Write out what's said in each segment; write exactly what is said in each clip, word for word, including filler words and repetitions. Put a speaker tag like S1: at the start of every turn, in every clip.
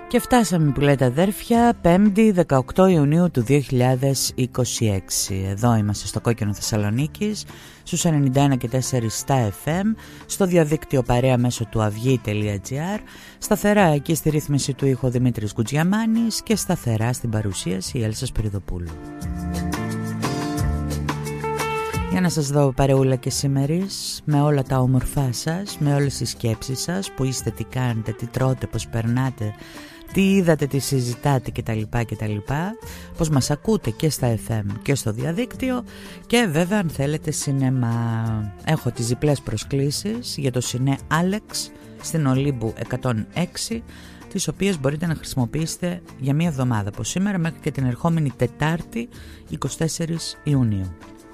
S1: Και φτάσαμε που λέτε αδέρφια, πέμπτη δεκαοκτώ Ιουνίου του δύο χιλιάδες είκοσι έξι. Εδώ είμαστε στο Κόκκινο Θεσσαλονίκης, στους ενενήντα ένα και τέσσερα στα εφ εμ, στο διαδίκτυο παρέα μέσω του αυγή τελεία τζι άρ, σταθερά εκεί στη ρύθμιση του ήχου Δημήτρης Γκουτζιαμάνης και σταθερά στην παρουσίαση η Έλσα Σπυριδοπούλου. Για να σας δω παρεούλα και σήμερις, με όλα τα όμορφά σας, με όλες τις σκέψεις σας, που είστε, τι κάνετε, τι τρώτε, πώς περνάτε, τι είδατε, τι συζητάτε κτλ, κτλ, πως μας ακούτε και στα εφ εμ και στο διαδίκτυο και βέβαια αν θέλετε σινεμά. Έχω τις διπλές προσκλήσεις για το Σινέ Άλεξ στην Ολύμπου εκατόν έξι, τις οποίες μπορείτε να χρησιμοποιήσετε για μία εβδομάδα από σήμερα μέχρι και την ερχόμενη Τετάρτη εικοστή τέταρτη Ιουνίου.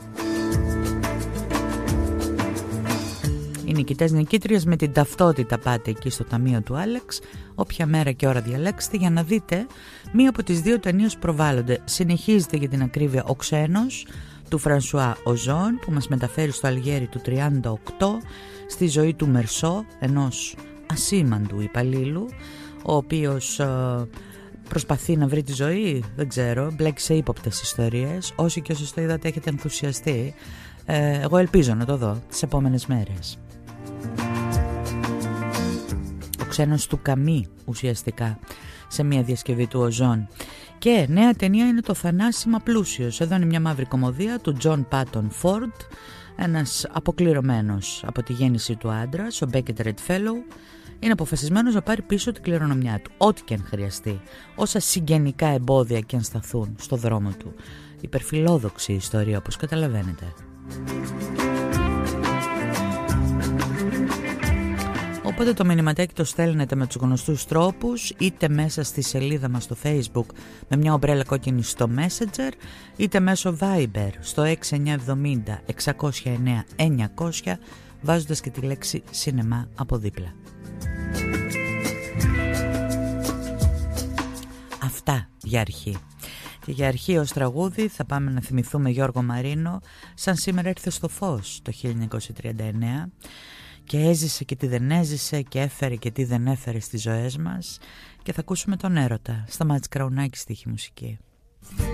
S1: Οι νικητές νικήτριες με την ταυτότητα πάτε εκεί στο ταμείο του Άλεξ, όποια μέρα και ώρα διαλέξετε, για να δείτε μία από τις δύο ταινίες που προβάλλονται. Συνεχίζεται για την ακρίβεια ο Ξένος του Φρανσουά Οζόν, που μας μεταφέρει στο Αλγέρι του τριάντα οκτώ στη ζωή του Μερσό, ενός ασήμαντου υπαλλήλου, ο οποίος ε, προσπαθεί να βρει τη ζωή, δεν ξέρω, μπλέκει σε ύποπτες ιστορίες. Όσοι και όσοι το είδατε έχετε ενθουσιαστεί, ε, εγώ ελπίζω να το δω τις επόμενες μέρες. Ο Ξένος του Καμί ουσιαστικά, σε μια διασκευή του Οζόν. Και νέα ταινία είναι το Θανάσιμα Πλούσιος. Εδώ είναι μια μαύρη κωμωδία του Τζον Πάτον Φόρντ, ένας αποκλειρωμένος από τη γέννηση του άντρας, ο Μπέκετ Ρεντφέλοου, είναι αποφασισμένος να πάρει πίσω την κληρονομιά του, ό,τι και αν χρειαστεί, όσα συγγενικά εμπόδια και αν σταθούν στο δρόμο του. Υπερφιλόδοξη ιστορία, όπως καταλαβαίνετε. Οπότε το μηνυματάκι το στέλνετε με τους γνωστούς τρόπους, είτε μέσα στη σελίδα μας στο Facebook με μια ομπρέλα κόκκινη στο Messenger, είτε μέσω Viber στο έξι εννιά εβδομήντα εξακόσια εννέα εννιακόσια, βάζοντας και τη λέξη σινεμά από δίπλα. Αυτά για αρχή. Και για αρχή ως τραγούδι θα πάμε να θυμηθούμε Γιώργο Μαρίνο, σαν σήμερα ήρθε στο φως το χίλια εννιακόσια τριάντα εννέα και έζησε και τι δεν έζησε και έφερε και τι δεν έφερε στις ζωές μας, και θα ακούσουμε τον έρωτα. Σταμάτης Κραουνάκη, στίχη μουσική.